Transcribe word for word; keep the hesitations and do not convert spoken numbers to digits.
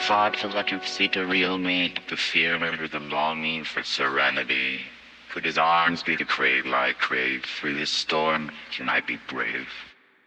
fought till I could see the real me, the fear remember the longing for serenity. Could his arms be the crave like crave? Through this storm, can I be brave?